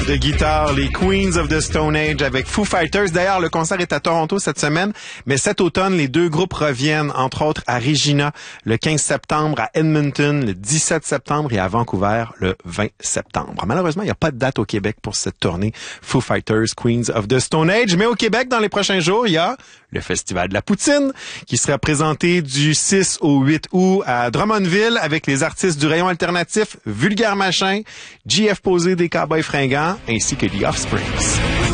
De guitare, les Queens of the Stone Age avec Foo Fighters. D'ailleurs, le concert est à Toronto cette semaine, mais cet automne, les deux groupes reviennent, entre autres à Regina le 15 septembre, à Edmonton le 17 septembre et à Vancouver le 20 septembre. Malheureusement, il n'y a pas de date au Québec pour cette tournée Foo Fighters, Queens of the Stone Age, mais au Québec, dans les prochains jours, il y a le Festival de la Poutine qui sera présenté du 6 au 8 août à Drummondville avec les artistes du rayon alternatif Vulgaire Machin, JF Posé des Cowboys Fringants ainsi que The Offsprings.